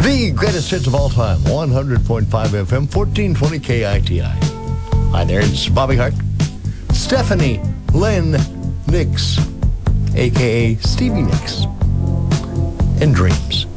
The greatest hits of all time, 100.5 FM, 1420 KITI. Hi there, it's Bobby Hart. Stephanie Lynn Nicks, a.k.a. Stevie Nicks, and Dreams.